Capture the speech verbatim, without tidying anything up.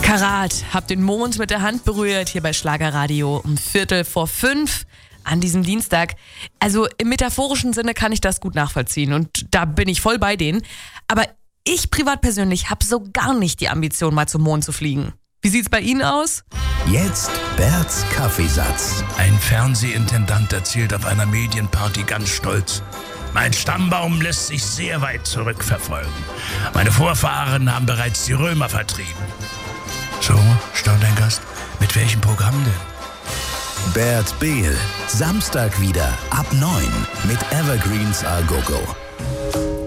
Karat, hab den Mond mit der Hand berührt, hier bei Schlagerradio um Viertel vor fünf an diesem Dienstag. Also im metaphorischen Sinne kann ich das gut nachvollziehen und da bin ich voll bei denen. Aber ich privat persönlich habe so gar nicht die Ambition, mal zum Mond zu fliegen. Wie sieht's bei Ihnen aus? Jetzt Berts Kaffeesatz. Ein Fernsehintendant erzählt auf einer Medienparty ganz stolz: Mein Stammbaum lässt sich sehr weit zurückverfolgen. Meine Vorfahren haben bereits die Römer vertrieben. So, staunt ein Gast. Mit welchem Programm denn? Bert Behl. Samstag wieder ab neun mit Evergreens A Go Go.